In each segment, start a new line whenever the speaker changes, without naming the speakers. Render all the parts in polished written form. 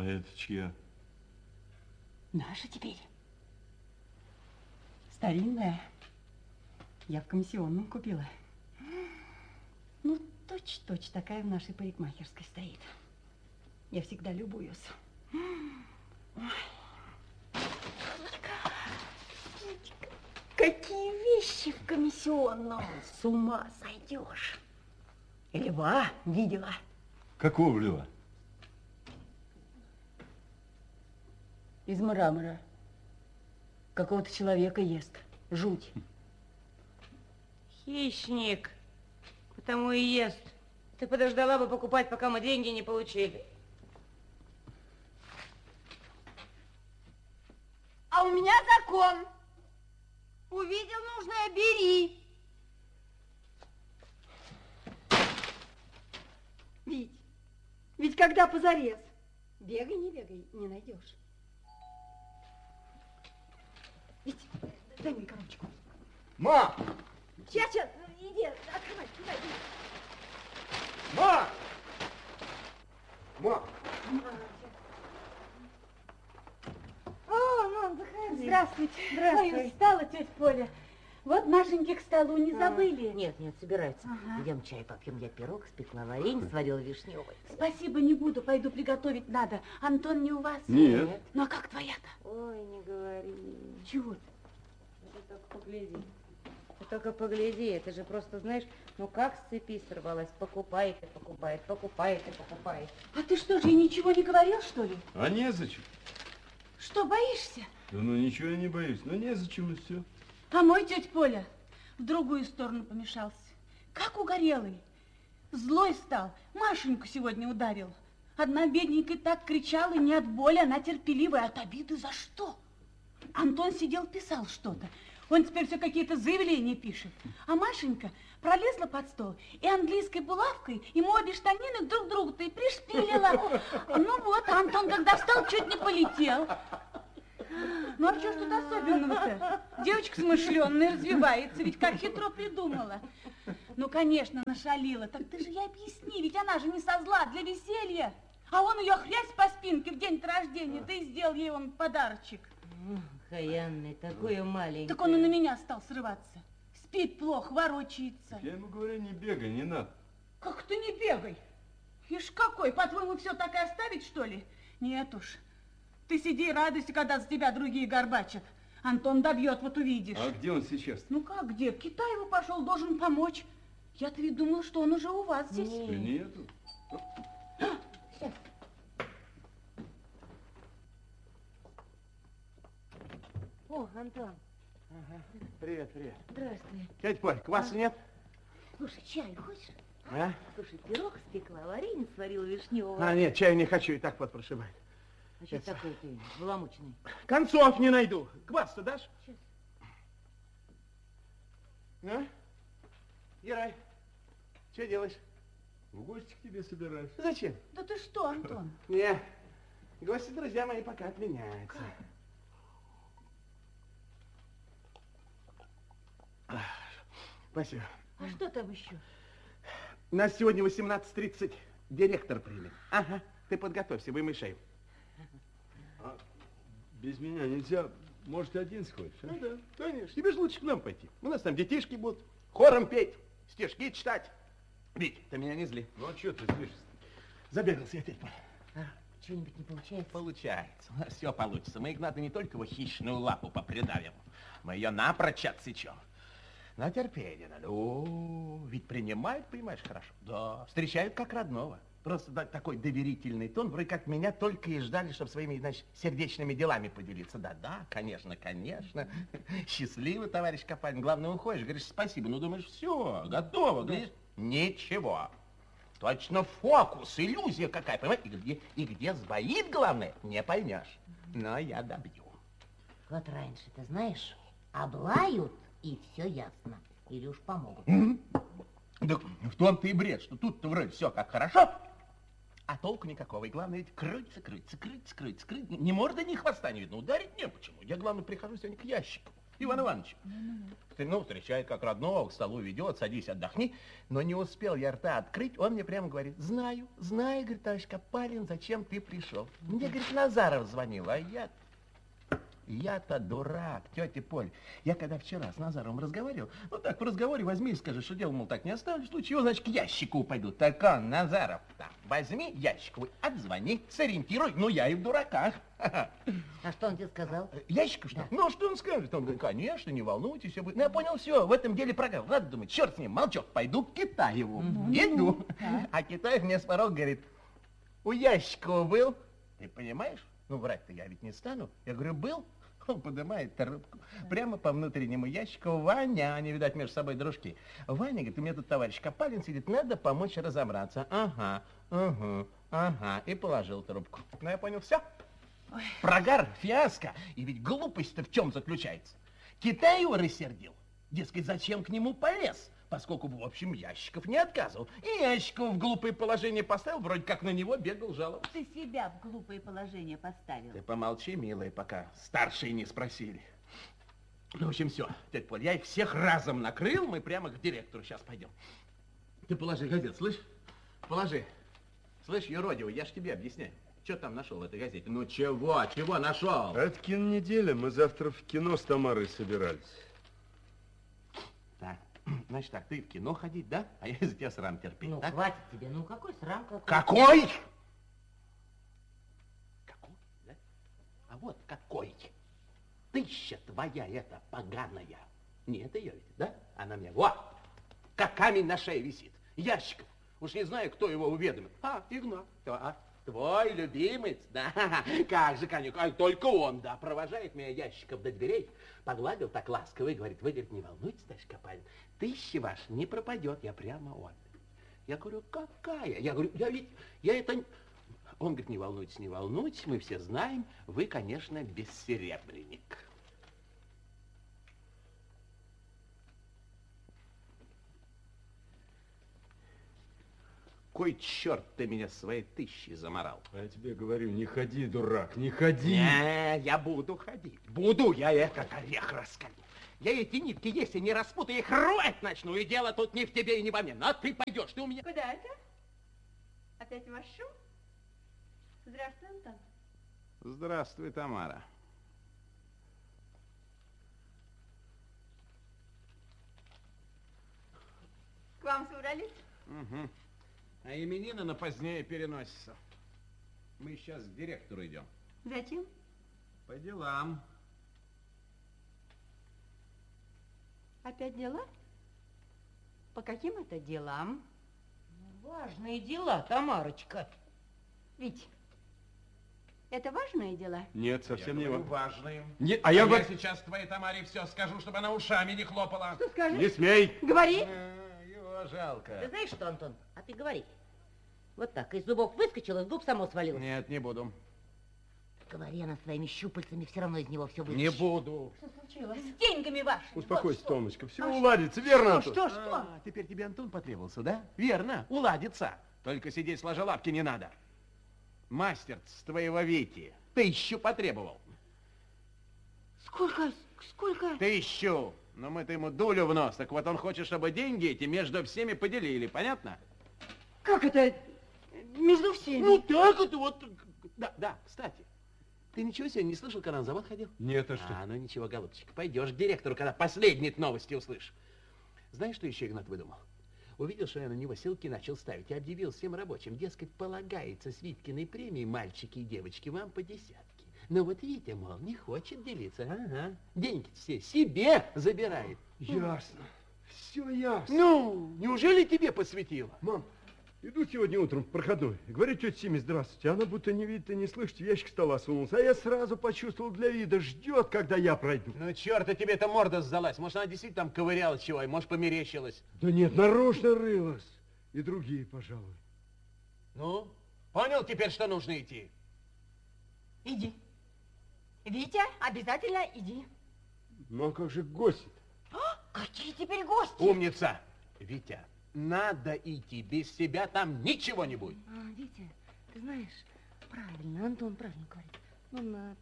А это чья?
Наша теперь. Старинная. Я в комиссионном купила. Ну, точь-точь такая в нашей парикмахерской стоит. Я всегда любуюсь. Какие вещи в комиссионном. С ума сойдешь. Льва видела.
Какого льва?
Из мрамора. Какого-то человека ест. Жуть.
Хищник. Потому и ест. Ты подождала бы покупать, пока мы деньги не получили.
А у меня закон. Увидел нужное, бери.
Ведь когда позарез. Бегай, не найдешь. Ведь, дай мне коробочку.
Ма!
Сейчас, иди, открывай, кидай.
Ма! Ма!
О, мам, заходи.
Здравствуйте.
Здравствуй.
Ой, устала, тетя Поля. Вот Машеньки к столу не забыли.
Нет, собирается.
Ага.
Идем чай попьем. Я пирог спекла, варенье сварила вишневый.
Спасибо, не буду, пойду приготовить надо. Антон не у вас?
Нет.
Ну, а как твоя-то?
Ой, не говори.
Чего ты?
Ты только погляди. Ты только погляди. Это же просто, знаешь, ну как с цепи сорвалась. Покупает и покупает, покупает и покупает.
А ты что же, ей ничего не говорил, что ли?
А незачем.
Что, боишься?
Да ну ничего я не боюсь. Ну незачем и все.
А мой тетя Поля в другую сторону помешался. Как угорелый. Злой стал. Машеньку сегодня ударил. Одна бедненькая так кричала, не от боли, она терпеливая. От обиды за что? Антон сидел, писал что-то. Он теперь все какие-то заявления пишет. А Машенька пролезла под стол и английской булавкой ему обе штанины друг к другу-то и пришпилила. Ну вот, Антон, когда встал, чуть не полетел. Ну а что ж тут особенного-то? Девочка смышленная, развивается, ведь как хитро придумала. Ну, конечно, нашалила. Так ты же ей объясни, ведь она же не со зла, для веселья. А он ее хрясь по спинке в день рождения, да и сделал ей он подарочек.
Хаянный, такой маленький.
Так он и на меня стал срываться. Спит плохо, ворочается.
Я ему говорю, не бегай, не надо.
Как ты не бегай? Ишь какой, по-твоему, все так и оставить, что ли? Нет уж. Ты сиди и радуйся, когда за тебя другие горбачат. Антон добьет, вот увидишь.
А где он сейчас?
Ну как где? В Китаеву пошел, должен помочь. Я-то ведь думала, что он уже у вас здесь.
Да нету.
Сейчас.
О, Антон.
Ага. Привет.
Здравствуй.
Тетя Поль, кваса нет?
Слушай, чай хочешь?
А?
Слушай, пирог спекла, варенье сварила вишневого.
А, нет, чаю не хочу, и так вот прошибает.
А что такой ты, баламучный?
Концов не найду. Квас-то дашь?
Сейчас.
А? Ярай, что делаешь?
В гости к тебе собираюсь.
Зачем?
Да ты что, Антон?
Не, гости, друзья мои, пока отменяются. Спасибо.
А что там еще?
Нас сегодня 18:30 директор примет. Ага, ты подготовься, вымой шею.
А без меня нельзя. Может, один сходишь, а?
Ну да, конечно. Тебе же лучше к нам пойти. У нас там детишки будут хором петь, стишки читать. Вить, ты меня не зли.
Ну, а что ты злишься?
Забегался я, тетя.
Что-нибудь не получается?
Получается. У нас все получится. Мы Игната не только его хищную лапу попридавим, мы ее напрочь отсечем. Но терпение надо. О, ведь принимают, понимаешь, хорошо. Да, встречают как родного. Просто такой доверительный тон, вроде как меня только и ждали, чтобы своими, значит, сердечными делами поделиться. Да, конечно. Счастливо, товарищ Копанин. Главное, уходишь, говоришь спасибо. Ну, думаешь, все, готово. Глядишь, ничего. Точно фокус, иллюзия какая, понимаешь? И где сбоит, главное, не поймешь. Но я добью.
Вот раньше, ты знаешь, облают, и все ясно. Или уж помогут.
Да в том-то и бред, что тут-то вроде все как хорошо, а толку никакого. И главное, ведь крыться. Ни морды, ни хвоста не видно. Ударить не почему. Я, главное, прихожу сегодня к ящику. Иван Иванович. Ну, встречает как родного, к столу ведет, садись, отдохни. Но не успел я рта открыть, он мне прямо говорит: знаю, говорит, товарищ Копалин, зачем ты пришел. Мне, говорит, Назаров звонил, а я-то дурак, тетя Поль. Я когда вчера с Назаровым разговаривал, ну так в разговоре возьми и скажи, что дело, мол, так не оставлю, в случае чего, значит, к ящику пойду. Так он, Назаров, там, возьми ящиковый, отзвони, сориентируй, ну я и в дураках.
А что он тебе сказал?
Ящика что? Да. Ну, что он скажет? Он говорит: конечно, не волнуйтесь, все будет. Ну, я понял, все, в этом деле программа. Надо думать, черт с ним, молчок, пойду к Китаеву. Иду. А Китаев мне с порога говорит: у Ящикова был. Ты понимаешь? Ну, врать-то я ведь не стану. Я говорю: был. Он поднимает трубку. Прямо по внутреннему ящику: Ваня, они, видать, между собой дружки. Ваня говорит: у меня тут товарищ Копалин сидит, надо помочь разобраться. Ага. И положил трубку. Ну, я понял, все. Прогар, фиаско. И ведь глупость-то в чем заключается? Китаева рассердил. Дескать, зачем к нему полез? Поскольку, в общем, Ящиков не отказывал. И Ящиков в глупое положение поставил, вроде как на него бегал жаловаться.
Ты себя в глупое положение поставил.
Ты помолчи, милая, пока старшие не спросили. Ну, в общем, все, тетя Поль, я их всех разом накрыл, мы прямо к директору сейчас пойдем. Ты положи газету, слышь? Положи. Слышь, юродивый, я ж тебе объясняю. Что там нашел в этой газете? Ну, чего нашел?
Это кинонеделя, мы завтра в кино с Тамарой собирались.
Так, значит так, ты в кино ходить, да? А я из-за тебя срам терпеть,
Ну,
так?
хватит тебе, ну какой срам, какой?
Какой? Какой, да? А вот какой. Тыща твоя эта поганая. Не это ее ведь, да? Она мне, вот, как камень на шее висит. Ящиков. Уж не знаю, кто его уведомил. Игнат. Твой любимец, да? Как же, конюк, только он, да, провожает меня Ящиков до дверей, погладил так ласково и говорит: вы, говорит, не волнуйтесь, товарищ Копалин, тыща ваша не пропадет, я прямо он. Я говорю: какая? Я говорю: я это... Он говорит: не волнуйтесь, мы все знаем, вы, конечно, бессеребренник. Кой черт ты меня своей тыщей заморал?
А я тебе говорю, не ходи, дурак, не ходи.
Не, я буду ходить. Буду я этот орех раскалить. Я эти нитки, если не распутаю, их рвать начну. И дело тут не в тебе и не во мне. Но ты пойдешь, ты у меня...
Куда это? Опять ваш шум? Здравствуй, Антон.
Здравствуй, Тамара.
К вам собрались?
Угу. А именины на позднее переносятся. Мы сейчас к директору идем.
Зачем?
По делам.
Опять дела? По каким это делам?
Важные дела, Тамарочка.
Вить, это важные дела?
Нет, совсем не важно.
Важные.
Нет,
Я сейчас твоей Тамаре все скажу, чтобы она ушами не хлопала.
Что скажешь?
Не смей.
Говори.
Его жалко.
Ты знаешь что, Антон? А ты говори. Вот так, из зубов выскочила, с губ само свалилось.
Нет, не буду.
Говори, она своими щупальцами все равно из него все вытащит.
Не буду.
Что случилось? С деньгами вашими.
Успокойся,
Вот что.
Томочка, все уладится, верно, Антон?
Что?
Теперь тебе Антон потребовался, да? Верно, уладится. Только сидеть сложа лапки не надо. Мастер с твоего Вити 1000 потребовал.
Сколько?
1000. Но мы-то ему дулю в нос. Так вот он хочет, чтобы деньги эти между всеми поделили. Понятно?
Как это между всеми?
Ну так это вот. Да, кстати. Ты ничего сегодня не слышал, когда на завод ходил?
Нет, а что?
Ну ничего, голубчик, пойдешь к директору, когда последние новости услышишь. Знаешь, что еще Игнат выдумал? Увидел, что я на него ссылки начал ставить и объявил всем рабочим, дескать, полагается с Виткиной премией, мальчики и девочки, вам по 10. Но вот Витя, мол, не хочет делиться. Ага. Деньги все себе забирает.
Ясно. Все ясно.
Ну, неужели тебе посвятило?
Мам, иду сегодня утром в проходной. Говорю тете Симе здравствуйте. Она будто не видит и не слышит, в ящик стола сунулся. А я сразу почувствовал для вида, ждет, когда я пройду.
Ну, черт, тебе эта морда сдалась. Может, она действительно там ковыряла чего, и может, померещилась.
Да нет, нарочно рылась. И другие, пожалуй.
Ну, понял теперь, что нужно идти?
Иди. Витя, обязательно иди.
Ну, а как же гости-то?
Какие теперь гости?
Умница. Витя, надо идти. Без тебя там ничего не будет.
Витя, ты знаешь, правильно, Антон правильно говорит. Ну, надо.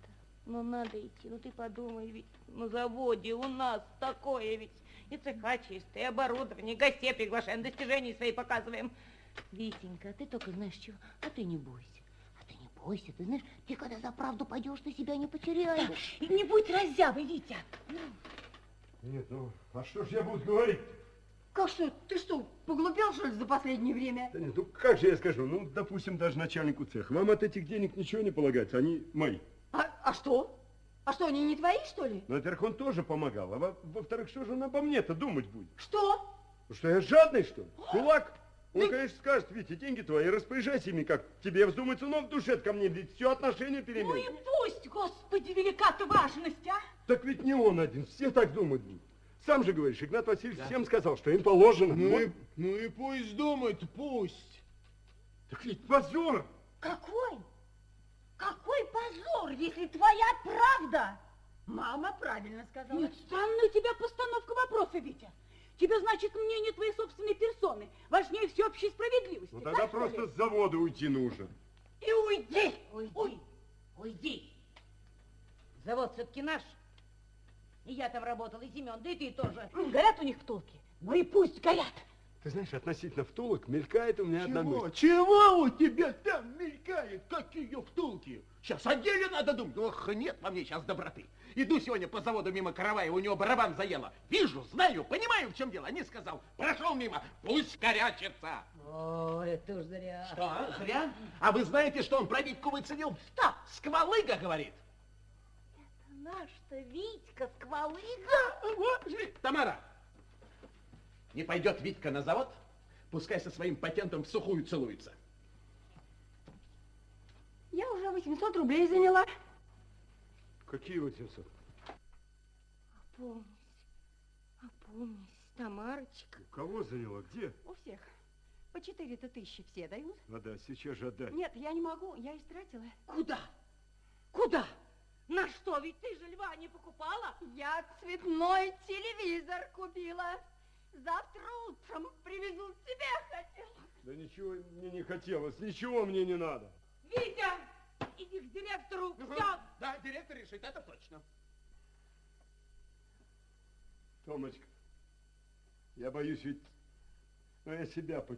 Ну, надо идти, ну ты подумай, ведь на заводе у нас такое ведь. И цеха чистые, и оборудование, гостей приглашаем, достижения свои показываем. Витенька, ты только знаешь чего? А ты не бойся. Бойся, ты знаешь, ты когда за правду пойдешь, ты себя не потеряешь.
Не будь раззявой, Витя.
Нет, ну, а что ж я буду говорить?
Как что? Ты что, поглупел, что ли, за последнее время?
Да нет, ну как же я скажу? Ну, допустим, даже начальнику цеха. Вам от этих денег ничего не полагается, они мои.
А что? А что, они не твои, что ли?
Ну, во-первых, он тоже помогал, а во-вторых, что же он обо мне-то думать будет?
Что?
Ну, что я жадный, что ли? Кулак? Он, конечно, скажет: Витя, деньги твои, распоряжайся ими, как тебе вздумается, но в душе ко мне ведь все отношения
Ну
переменят.
и пусть, Господи, велика-то важность, а?
Так ведь не он один, все так думать будут. Сам же говоришь, Игнат Васильевич всем сказал, что им положено.
Ну и пусть думает, пусть.
Так ведь позор!
Какой? Какой позор, если твоя правда?
Мама правильно сказала.
Нет, странная у тебя постановка вопроса, Витя. Тебе, значит, мнение твоей собственной персоны важнее всеобщей справедливости.
Ну тогда просто с завода уйти нужно.
И уйди.
Уйди. Завод все-таки наш. И я там работал, и Семен, да и ты тоже.
Горят у них втулки. Ну и пусть горят.
Ты знаешь, относительно втулок мелькает у меня одна мысль.
Чего у тебя там мелькает? Какие втулки? Сейчас о деле надо думать. Ох, нет во мне сейчас доброты. Иду сегодня по заводу мимо Караваева, у него барабан заело. Вижу, знаю, понимаю, в чем дело. Не сказал, прошел мимо, пусть корячится.
О, это уж зря.
Что, зря? А вы знаете, что он про Витьку выценил? Что? Сквалыга, говорит.
Наш-то Витька сквалыга.
Тамара, не пойдет Витька на завод, пускай со своим патентом в сухую целуется.
Я уже 800 рублей заняла.
Какие 800?
Опомнись, Тамарочка.
У кого заняла? Где?
У всех. По 4-то тысячи все дают.
Отдай, сейчас же отдай.
Нет, я не могу, я истратила.
Куда? Куда? На что? Ведь ты же льва не покупала.
Я цветной телевизор купила. Завтра утром привезу, тебе хотела.
Да ничего мне не хотелось, ничего мне не надо.
Витя, иди к директору. Все.
Да, директор решит, это точно.
Томочка, я боюсь, ведь я себя